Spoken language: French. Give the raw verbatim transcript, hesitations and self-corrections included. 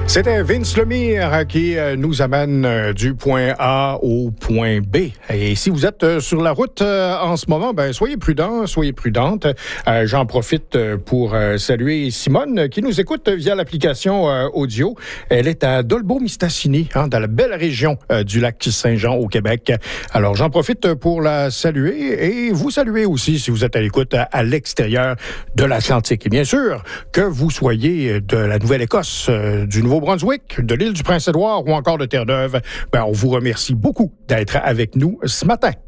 C'était Vince Lemire qui nous amène du point A au point B. Et si vous êtes sur la route en ce moment, ben soyez prudents, soyez prudentes. Euh, j'en profite pour saluer Simone qui nous écoute via l'application euh, audio. Elle est à Dolbeau-Mistassini, hein, dans la belle région euh, du lac Saint-Jean au Québec. Alors j'en profite pour la saluer et vous saluer aussi si vous êtes à l'écoute à, à l'extérieur de l'Atlantique. Et bien sûr, que vous soyez de la Nouvelle-Écosse, euh, du Nouveau-Brunswick, de l'île du Prince-Édouard ou encore de Terre-Neuve, ben, on vous remercie beaucoup d'être avec nous ce matin.